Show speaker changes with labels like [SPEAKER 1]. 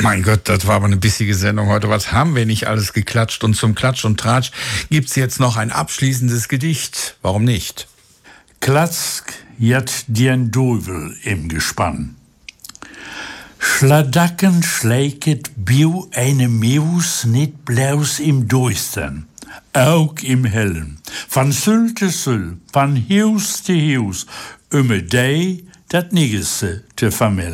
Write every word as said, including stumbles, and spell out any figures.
[SPEAKER 1] Mein Gott, das war aber eine bissige Sendung heute. Was haben wir nicht alles geklatscht? Und zum Klatsch und Tratsch gibt's jetzt noch ein abschließendes Gedicht. Warum nicht?
[SPEAKER 2] Klatzk jet dien Duvel im Gespann. Schladacken schläket biu eine Meus nit blaus im Duistern, auch im Hellen. Van Syl te Syl, van Hius te Hius, umme dei dat Nigesse te vermellen.